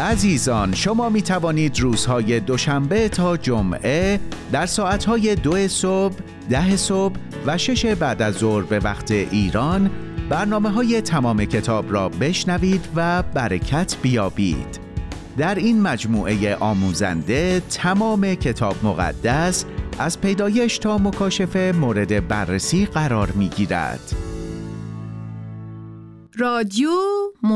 عزیزان، شما می توانید روزهای دوشنبه تا جمعه در ساعتهای 2 صبح، 10 صبح و 6 بعد از ظهر به وقت ایران برنامه‌های تمام کتاب را بشنوید و برکت بیابید. در این مجموعه آموزنده تمام کتاب مقدس از پیدایش تا مکاشفه مورد بررسی قرار می‌گیرد. رادیو